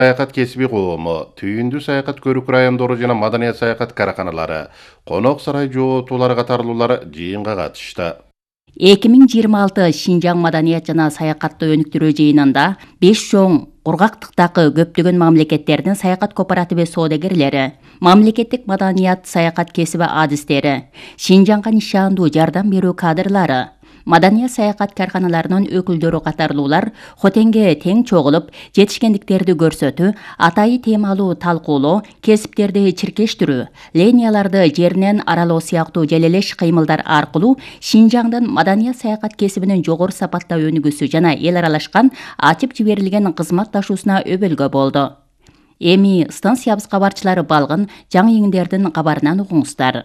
Саякат кесиби коому, түйүндү саякат көрүк райондору жана маданият саякат караканалары, конок сарай жоотуулары катарлуулар жыйынга катышты. 2026 Шинжаң маданият жана саякатты өнүктүрүү жыйынында 5 чоң кургактыктагы көптөгөн мамлекеттердин саякат кооперативи соодагерлери, мамлекеттик маданият саякат кесиби адистери, Шинжаңга нишандуу жардам берүү кадрлары, маданият саякат карканаларынын өкүлдөрү катарлуулар хотенге тең чогулуп, жетишкендиктерди көрсөтүү, атайы темалуу талкуулоо, кесиптерди чиркештирүү, линияларды жеринен аралоо сыяктуу желелеш кыймылдар аркылуу Шинжаңдын маданият саякат кесибинин жогору сапатта өнүгүүсү жана эл аралашкан ачып жиберилген кызматташуусуна өбөлгө болду. Эми станциябызга барчылары балгын жаңы иңдердин кабарынан угуңуздар.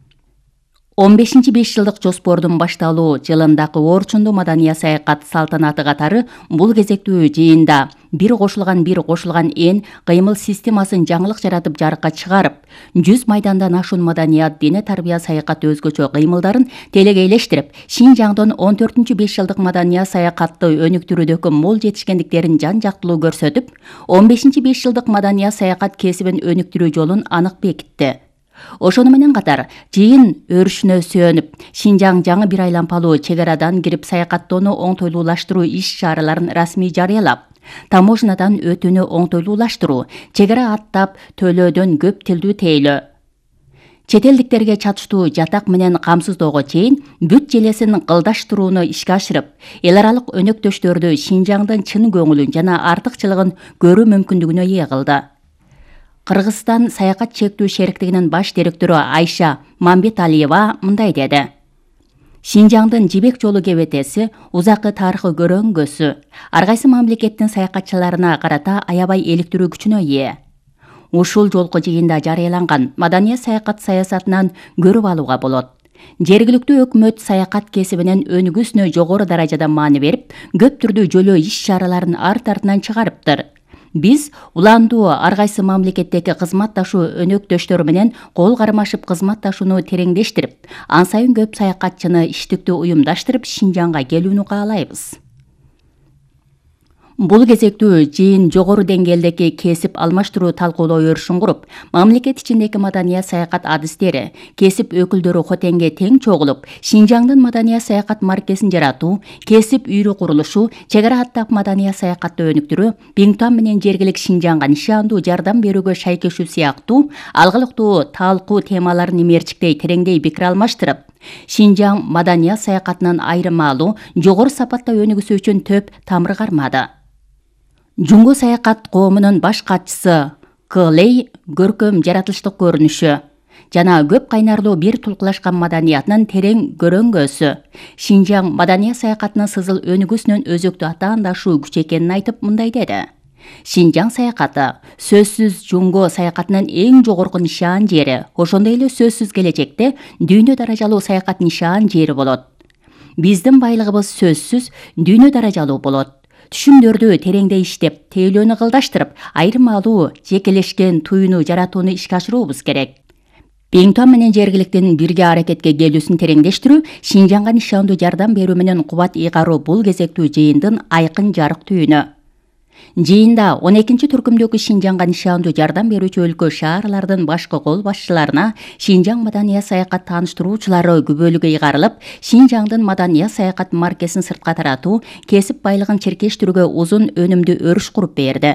15 5 жылдык жоспордун башталуу жылындагы орчундуу маданият саякат салтанаты катары бул кезектүү жыйында бир кошулган эн кыймыл системасын жаңылык жаратып жарыкка чыгарып, 100 майдандан ашуун маданият, дене тарбия саякат өзгөчө кыймылдарын телегейлештирип, Шинжаңдын 14 5 жылдык маданият саякатты өнүктүрүүдөгү мол жетишкендиктерин жан жактылуу көрсөтүп, 15 5 жылдык маданият саякат кесибин өнүктүрүү жолун анык бекитти. Ошону менен катар, жыйын өрүшүнө сүйөнүп, Шинжаң жаңы бир айлампалуу чек арадан кирип саякаттоону оңтойлуулаштыруу иш-чараларын расмий жарыялап, таможнядан өтүүнү оңтойлуулаштыруу, чек ара аттап төлөөдөн көп тилдүү тейлөө, чет элдиктерге чачтуу жатак менен камсыздоого чейин бүт желесин кылдаштырууну ишке ашырып, эл аралык өнөктөштөрдү Шинжаңдын чын көңүлүн жана артыкчылыгын көрүү мүмкүндүгүнө ээ кылды. Кыргызстан саякат чектүү шериктигинин баш директору Айша Мамбеталиева мындай деди. Шинжаңдын жибек жолу кебетеси узакы тарыхы көрөңгөсү, ар кайсы мамлекеттин саякатчыларына карата аябай иликтирүү күчүнө ээ. Ушул жолку жыйында жарыяланган маданият саякат саясатынан көрүп алууга болот. Жергиликтүү өкмөт саякат кесибинин өнүгүүсүнө жогору даражада маани берип, көп түрдүү жөлөө иш-чараларын арт артынан чыгарыптыр. Биз уландуу ар кайсы мамлекеттеги кызматташуу өнөктөштөр менен кол кармашып кызматташууну тереңдештирип, ан сайын көп саякатчыны иштиктүү уюмдаштырып Шинжаңга келүүнү каалайбыз. Бул кезектүү жыйын жогору деңгээлдеги кесип алмаштыруу талкуулоо өрүшүн куруп, мамлекет ичиндеги маданият саякат адистери, кесип өкүлдөрү хотенге тең чогулуп, Шинжаңдын маданият саякат маркесин жаратуу, кесип үйрү курулушу, чек ара аттап маданият саякатты өнүктүрүү, Биңтуан менен жергилик Шинжаңга нишандуу жардам берүүгө шайкешүү сыяктуу алгылыктуу талкуу темаларын имерчиктей тереңдей пикир алмаштырып, Шинжаң маданият саякатынын айырмалуу, жогору сапатта өнүгүүсү үчүн төп тамыр кармады. Жунго саякат коомунун баш катчысы Клей көркөм жаратылыштык көрүнүшү жана көп кайнарлуу бир тулкулашкан маданиятынын терең көрөңгөсү, Шинжаң маданият саякатынын сызыл өнүгүүсүнүн өзөктүү атаандашуу күч экенин айтып мындай деди. Шинжаң саякаты сөзсүз жунго саякатынын эң жогорку нишан жери, ошондой эле сөзсүз келечекте дүйнө даражалуу саякат нишан жери болот. Биздин байлыгыбыз сөзсүз дүйнө даражалуу болот. Түшүмдөрдү тереңдей иштеп, тейлөөнү кылдаштырып, айырмалуу жекелешкен туюну жаратууну ишке ашыруубуз керек. Биңтуан менен жергиликтин бирге аракетке келүүсүн тереңдештирүү, Шинжаңга нишандуу жардам берүү менен кубат ыйгаруу бул кезектүү жыйындын айкын жарык түйүнү. Жыйында 12 түркүмдөгү Шинжаңга нишандуу жардам берүүчү өлкө шаарлардын башкы кол башчыларына Шинжаң маданият саякат тааныштыруучулары күбөлүгү ыйгарылып, Шинжаңдын маданият саякат маркесин сыртка таратуу, кесип байлыгын чиркештирүүгө узун өнүмдүү өрүш куруп берди.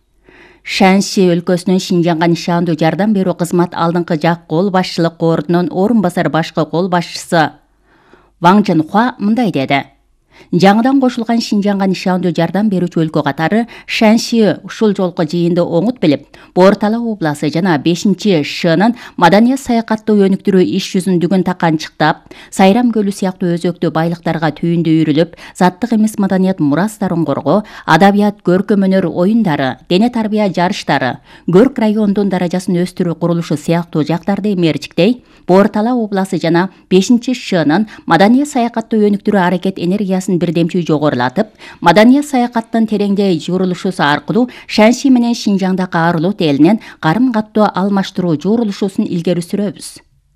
Шанси өлкөсүнүн Шинжаңга нишандуу жардам берүү кызмат алдыңкы жак кол башчылык кордунун орун басар башкы кол башчысы Ваң Жинхуа мындай деди. Жаңыдан кошулган Шинжаңга нишандуу жардам берүүчү өлкө катары Шанси ушул жолку жыйынды оңут билип, Бортала обласы жана 5-Шнын маданият саякатты өнүктүрүү иш жүзүндүгүн таканчыктап, Сайрам көлү сыяктуу өзөктүү байлыктарга түйүндү үйрүлүп, заттык эмес маданият мурастарын коргоо, адабият, көркөм өнөр оюндары, дене тарбия жарыштары, көрк райондун даражасын өстүрүү курулушу сыяктуу жактарды эмерчиктей, Бортала обласы жана 5-Шнын маданият саякатты өнүктүрүү аракет энергиясын бирдемчүү жогорулатып, маданият саякаттын тереңдей журулушусу аркылуу Шанси менен Шинжаңдагы арылуу элинен карым каттоо алмаштыруу журулушусун илгери сүрөбүз.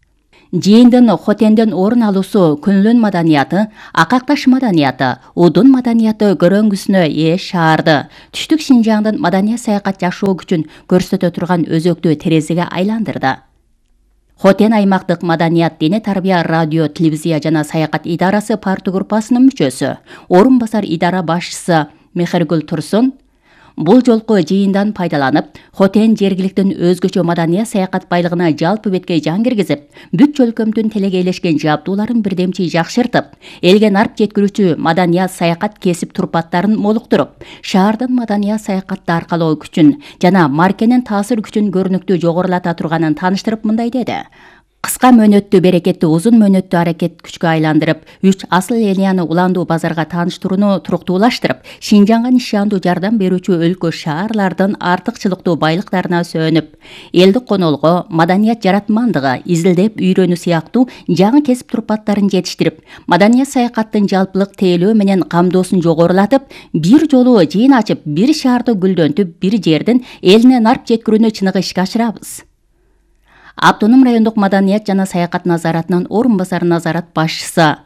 Жыйындын Хотенден орун алуусу күнлүн маданияты, акакташ маданияты, удун маданияты көрөңгүсүнө ээ шаарды түштүк Шинжаңдын маданий саякат жашоо күчүн көрсөтө турган өзөктүү терезеге айландырды. Хотен аймактык маданият, дене тарбия, радио, телевизия жана саякат идарасы парты группасынын мүчөсү, орун басар идара башчысы Мехергүл Турсун бул жолку жыйындан пайдаланып, Хотен жергиликтин өзгөчө маданий саякат байлыгына жалпы бетке жан киргизип, бүт чөлкөмдүн телегейлешкен жабдууларын бирдемчи жакшыртып, элге нарп жеткирүүчү маданий саякат кесип турпаттарын молуктуруп, шаардын маданий саякатты аркалоо күчүн жана маркенин таасир күчүн көрүнүктүү жогорулата турганын тааныштырып мындай деди. Кыска мөөнөттүү берекетти узун мөөнөттүү аракет күчкө айландырып, 3 асыл линияны уландуу базарга тааныштырууну туруктуулаштырып, Шинжаңга нишандуу жардам берүүчү өлкө шаарлардын артыкчылыктуу байлыктарына сөөнүп, элдик конолго, маданият жаратмандыгы, изилдеп үйрөнүү сыяктуу жаңы кесип турпаттарын жетиштирип, маданий саякаттын жалпылык тейлөө менен камдоосун жогорулатып, бир жолу жыйын ачып, бир шаарды гүлдөнтүп, бир жердин элине нарп жеткирүүнү чыныгы ишке ашырабыз. Автоном райондук маданият жана саякат назаратынын орун басар назарат башчысы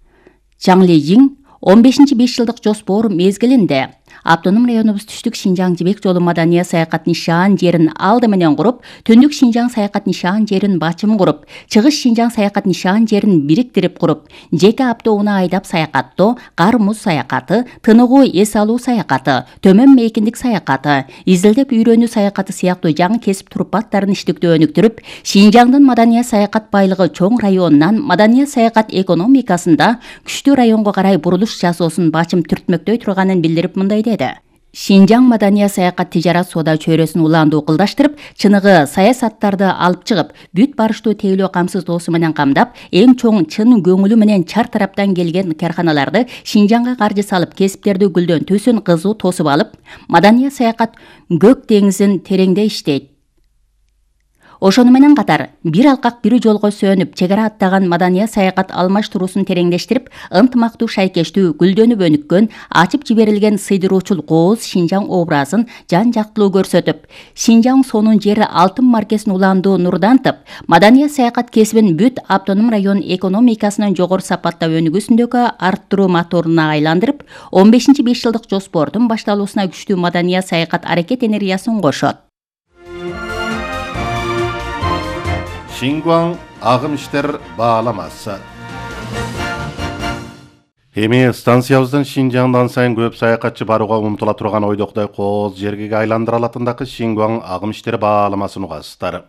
Чаң Ли Жиң 15-5 жылдык жоспор мезгилинде Автоном районубуз түштүк Шинжаң жибек жолу маданий саякат нишан жерин алды менен куруп, түндүк Шинжаң саякат нишан жерин бачым куруп, чыгыш Шинжаң саякат нишан жерин бириктирип куруп, жеке автоунаа айдап саякаттоо, кар муз саякаты, тыныгуу эс алуу саякаты, төмөн мейкиндик саякаты, изилдеп үйрөнүү саякаты сыяктуу жаңы кесип турпаттарын иштиктөө өнүктүрүп, Шинжаңдын маданий саякат байлыгы чоң районунан маданий саякат экономикасында күчтүү районго карай бурулуш жасоосун бачым түртмөктөй турганын билдирип мындай деди. Шинжаң маданий саякат тижарат соода чөйрөсүн уландуу кылдаштырып, чыныгы саясаттарды алып чыгып, бүт барыштуу тейлөө камсыздоосу менен камдап, эң чоң чын көңүлү менен чар тараптан келген карханаларды Шинжаңга каржы салып, кесиптерди гүлдөнтүүсүн кызуу тосуп алып, маданий саякат көк деңизин тереңде иштейт. Ошону менен катар, бир алкак бир жолго сөөнүп, чегара аттаган маданий саякат алмаштыруусун тереңдештирип, ынтымактуу шайкештүү, гүлдөнүп өнүккөн, ачып жиберилген сыйдыруучул кооз Шинжаң образын жан жактылуу көрсөтүп, Шинжаң сонун жери алтын маркесин уландуу нурдантып, маданий саякат кесибин бүт автоном район экономикасынын жогору сапатта өнүгүүсүндөгү арттыруу моторуна айландырып, 15-5 жылдык жоспордун башталуусуна күчтүү маданий саякат аракет энергиясын кошот. Шингуаң агым иштер бааламасы. Эми станциябыздан Шинжаңдан сайын көп саякатчы барууга умтула турган ойдоктой кооз жергеге айландыра алатындагы Шингуаң агым иштери бааламасын угасыздар.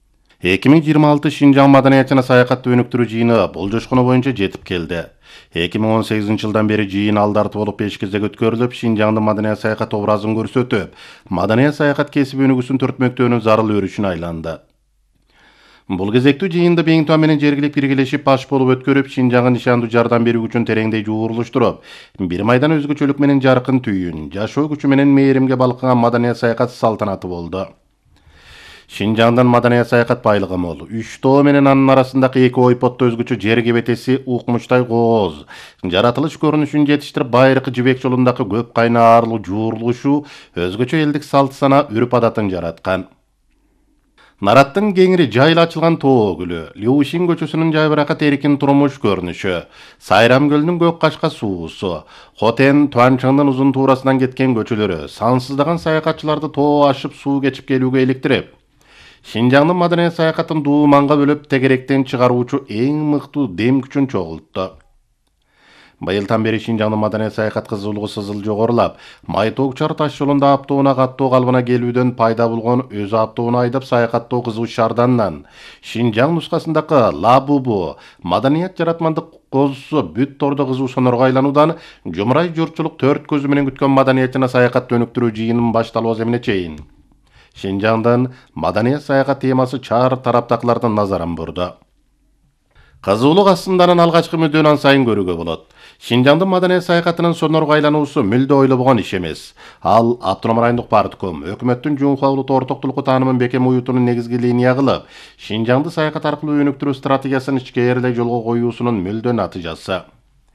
2026 Шинжаң маданият жана саякатты өнүктүрүү жыйыны бул жошкону боюнча жетип келди. 2018 жылдан бери жыйын алдарты болуп 5 кезек өткөрүлүп, Шинжаңдын маданият саякат образын көрсөтүп, маданият саякат кесиби өнүгүүсүн төртмөктөөнүн зарыл өрүшүнө айланды. Бул кезектүү жыйынды Беңтуа менен жергилик биргелешип баш болуп өткөрүп, Шинжаңга нишандуу жардам берүү күчүн тереңдей жуурулуштуруп, бир майдан өзгөчөлүк менен жаркын түйүн, жашоо күчү менен мээримге балкыган маданият саякат салтанаты болду. Шинжаңдын маданият саякат байлыгы мол. 3 тоо менен анын арасындагы 2 ойпотто өзгөчө жер кебетеси укмуштай кооз. Жаратылыш көрүнүшүн жетиштирип, байыркы жибек жолундагы көп кайнаарлуу жуурулушу өзгөчө элдик салт сана, үрп адатын жараткан. Нараттын кеңири жайла ачылган тоо гүлү, Люшин көчөсүнүн жайбыракат эркин турмуш көрүнүшү, Сайрам көлүнүн көк кашка суусу, Хотен Туанчаңдын узун туурасынан кеткен көчөлөрү сансыздаган саякатчыларды тоо ашып суу кечип келүүгө иликтирип, Шинжаңдын маданий саякатын дууманга бөлөп тегеректен чыгаруучу эң мыктуу дем күчүн чогултту. Быйылдан бери Шинжаңдын маданий саякат кызуулугу сызыл жогорулап, Майтоокчар таш жолунда автоунаа каттоо калыбына келүүдөн пайда болгон өз автоунаа айдап саякаттоо кызуу шардандан Шинжаң нускасындагы Лабубу маданият жаратмандык козусу бүт тордо кызуу сонорго айлануудан жумурай журтчулук төрт көзү менен күткөн маданият жана саякатты өнүктүрүү жыйынын башталуу аземине чейин Шинжаңдын маданият саякат темасы чар тараптакылардын назарын бурду. Кызуулук астынданын алгачкы мүддөөнү ан сайын көрүүгө болот. Шинжаңдын маданият саякатынын сонорго айлануусу мүлдө ойлобогон иш эмес. Ал автоном райондук партком, өкмөттүн жумушка улут ортоктулукку таанымын бекем уютууну негизги линия кылып, Шинжаңды саякат аркылуу өнүктүрүү стратегиясын ичкээрлей жолго коюусунун мүлдө натыйжасы.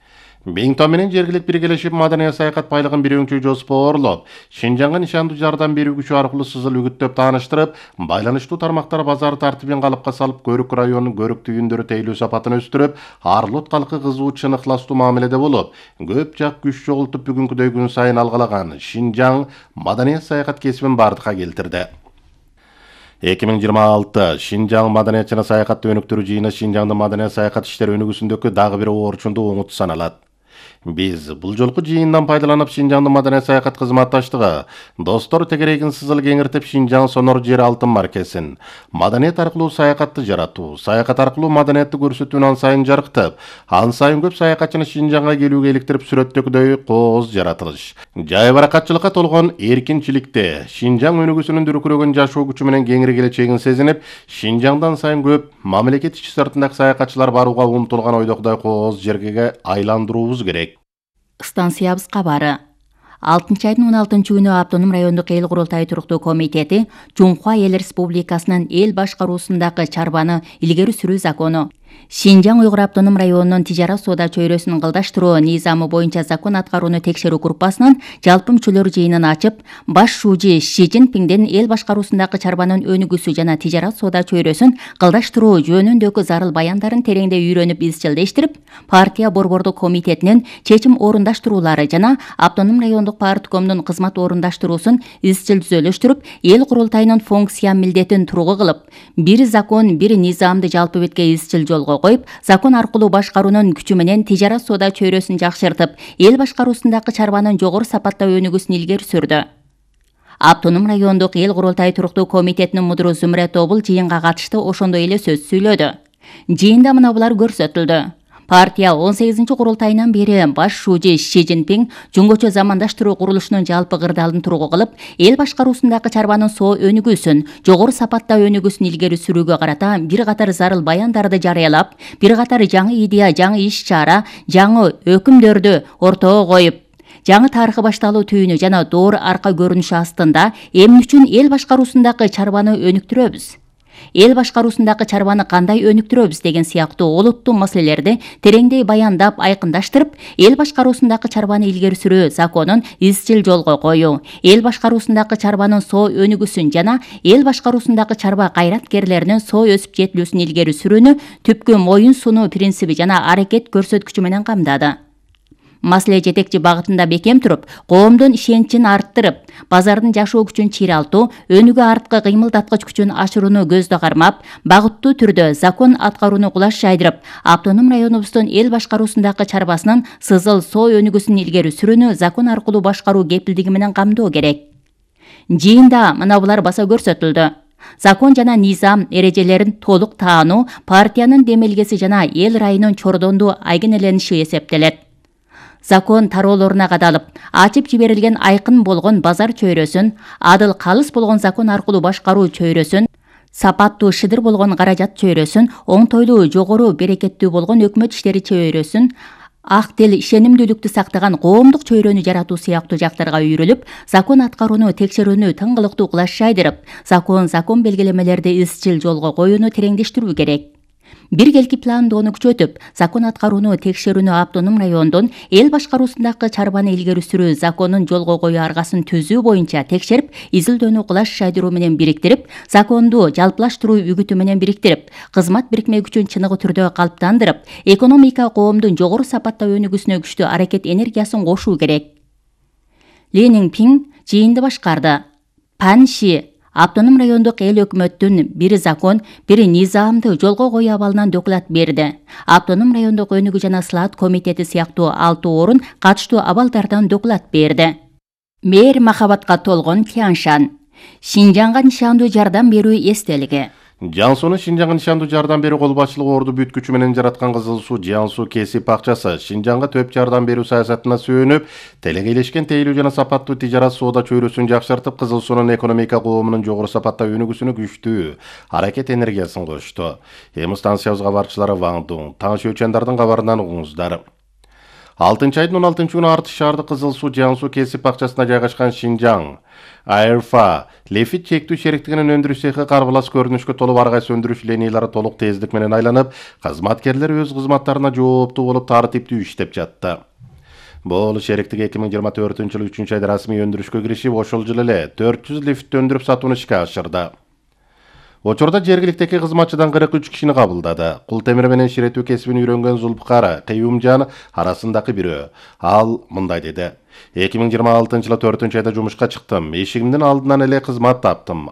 Бейңтау менен жергилик биргелешип маданий саякат байлыгын бирөңчү жоспоорлоп, Шинжаңга нишандуу жардам берүү күчү аркылуу сызыл үгүттөп тааныштырып, байланыштуу тармактар базар тартибин калыпка салып, Көрүк районунун көрүк түйүндөрү тейлөө сапатын өстүрүп, Арлот калкы кызуу чын ыхластуу мамиледе болуп, көп жак күч чогултуп бүгүнкүдөй күн сайын алгалаган Шинжаң маданий саякат кесибин бардыкка келтирди. 2026 Шинжаң маданият жана саякатты өнүктүрүү жыйыны Шинжаңдын маданият саякат иштери өнүгүүсүндөгү дагы бир орчундуу оңуту саналат. Биз бул жолку жыйындан пайдаланып Шинжаңдын маданият саякат кызматташтыгы, достор тегерегин сызыл кеңиртип Шинжаң сонор жер алтын маркесин, маданият аркылуу саякатты жаратуу, саякат аркылуу маданиятты көрсөтүүнү ан сайын жарыктап, ан сайын көп саякатчыны Шинжаңга келүүгө иликтирип сүрөттөгүдөй кооз жаратылыш. Жай баракатчылыкка толгон эркинчиликте Шинжаң өнүгүүсүнүн дүркүрөгөн жашоо күчү менен кеңири келечегин сезинип, Шинжаңдан сайын көп мамлекет ички сыртындагы саякатчылар барууга умтулган ойдогудай кооз жерге айландыруубуз керек. Станциябыз кабары. 6 айдын 16 күнү Автоном райондук эл курултайы туруктуу комитети Жумхуа эл республикасынын эл башкаруусундагы чарбаны илгери сүрүү закону, Шинжаң Уйгур Автоном районунун тижарат соода чөйрөсүн кылдаштыруу низамы боюнча закон аткарууну текшерүү группасынын жалпы мүчөлөр жыйынын ачып, баш шужи Ши Цзиньпиндин эл башкаруусундагы чарбанын өнүгүүсү жана тижарат соода чөйрөсүн кылдаштыруу жөнүндөгү зарыл баяндарын тереңде үйрөнүп изчилдештирип, партия борбордук комитетинин чечим орундаштыруулары жана Автоном райондук парткомдун кызмат орундаштыруусун изчил түзөлүштүрүп, эл курултайынын функция милдетин тургу кылып, бир закон, бир низамды жалпы бетке изчил жолго коюп, закон аркылуу башкаруунун күчү менен тижарат соода чөйрөсүн жакшыртып, эл башкаруусундагы чарбанын жогору сапатта өнүгүүсүн илгери сүрдү. Автоном райондук эл курултайы туруктуу комитетинин мудуру Зүмрөт Обул жыйынга катышты ошондой эле сөз сүйлөдү. Жыйында мына булар көрсөтүлдү. Партия 18 курултайынан бери баш шужи Ши Цзиньпин жөнгөчө замандаштыруу курулушунун жалпы кырдаалын тургу кылып, эл башкаруусундагы чарбанын соо өнүгүүсүн, жогору сапатта өнүгүүсүн илгери сүрүүгө карата бир катар зарыл баяндарды жарыялап, бир катар жаңы идея, жаңы иш-чара, жаңы өкүмдөрдү ортого коюп, жаңы тарыхы башталуу түйүнү жана доор арка көрүнүшү астында эмне үчүн эл башкаруусундагы чарбаны өнүктүрөбүз? Эл башкаруусундагы чарбаны кандай өнүктүрөбүз деген сыяктуу олуттуу маселелерди тереңдей баяндап, айкындаштырып, эл башкаруусундагы чарбаны илгери сүрүү законун изчил жолго коюу, эл башкаруусундагы чарбанын соо өнүгүүсүн жана эл башкаруусундагы чарба кайраткерлеринин соо өсүп жетилүүсүн илгери сүрүүнү түпкү моюн сунуу принциби жана аракет көрсөткүчү менен камдады. Маселе жетекчи багытында бекем туруп, коомдун ишеничин арттырып, базардын жашоо күчүн чыйралтуу, өнүгүү арткы кыймылдаткыч күчүн ашырууну көздө кармап, багыттуу түрдө закон аткарууну кулаш жайдырып, Автоном районубуздун эл башкаруусундагы чарбасынын сызыл соо өнүгүүсүн илгери сүрүүнү закон аркылуу башкаруу кепилдиги менен камдоо керек. Жыйында мына булар баса көрсөтүлдү. Закон жана низам эрежелерин толук таануу партиянын демелгеси жана эл райынын чордондуу айгинелениши эсептелет. Закон тароолоруна кадалып, ачып жиберилген айкын болгон базар чөйрөсүн, адыл калыс болгон закон аркылуу башкаруу чөйрөсүн, сапаттуу шыдыр болгон каражат чөйрөсүн, оңтойлуу жогору берекеттүү болгон өкмөт иштери чөйрөсүн, ак тил ишенимдүүлүктү сактаган коомдук чөйрөнү жаратуу сыяктуу жактарга үйрүлүп, закон аткарууну текшерүүнү тыңгылыктуу кулаш жайдырып, закон белгилемелерди изчил жолго коюуну тереңдештирүү керек. Биргелки пландоону күчөтүп, закон аткарууну текшерүүнү Автоном райондун эл башкаруусундагы чарбаны илгери сүрүү законун жолго коюу аргасын түзүү боюнча текшерип, изилдөөнү кулаш жайдыруу менен бириктирип, законду жалпылаштыруу үгүтү менен бириктирип, кызмат бирикме күчүн чыныгы түрдө калыптандырып, экономика коомдун жогору сапатта өнүгүүсүнө күчтүү аракет энергиясын кошуу керек. Ли Ниңпиң жыйынды башкарды. Пан Ши Автоном райондук эл өкмөттүн бир закон, бир низамды жолго коюу абалынан доклад берди. Автоном райондук өнүгүү жана слаат комитети сыяктуу 6 орун катыштуу абалдардан доклад берди. Мээр махабатка толгон Тяньшан. Шинжаңга нишандуу жардам берүү эстелиги. Жансуну Шинжаңга нишандуу жардам берүү кол башчылыгы орду бүткүчү менен жараткан Кызыл суу Жансу кесип акчасы Шинжаңга төп жардам берүү саясатына сүйөнүп, телекейлешкен тейлүү жана сапаттуу тижарат соода чөйрөсүн жакшыртып, Кызыл суунун экономика коомунун жогору сапатта өнүгүүсүнө күчтүү аракет энергиясын кошту. Эми станциябыз кабарчылары Ван Дун, Таң Шөчөндөрдүн кабарынан угуңуздар. 6 айдын 16 күнү Артыш шаардык Кызыл суу Жаңсуу кесип бакчасына жайгашкан Шинжаң Айрфа лефит чектүү шериктигинин өндүрүш цехи карбалас көрүнүшкө толуп ар кайсы өндүрүш линиялары толук тездик менен айланып, кызматкерлер өз кызматтарына жооптуу болуп тартиптүү иштеп жатты. Бул шериктик 2024-жылы 3-айда расмий өндүрүшкө киришип, ошол жылы эле 400 лифт өндүрүп сатууну ишке ашырды. Учурда жергиликтеги кызматчыдан 43 кишини кабылдады. Кул темир менен ширетүү кесибин үйрөнгөн Зулпкар Кыюмжан арасындагы бирөө. Ал мындай деди: 2026-жылы 4-айда жумушка чыктым. Эшигимдин алдынан эле кызмат таптым.